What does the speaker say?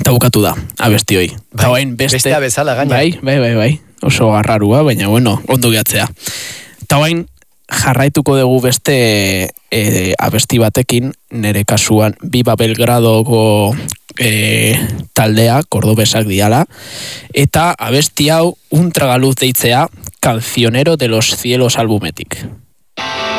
Eta bukatu da, abesti hoi. Eta bain beste... Bestea bezala gaina. Bai. Oso garrarua, baina bueno, ondo gehatzea. Eta bain jarraituko dugu beste abesti batekin, nire kasuan Viva Belgradoko taldea, kordobesak diala, eta abesti hau un tragaluz deitzea Cancionero de los Cielos albumetik.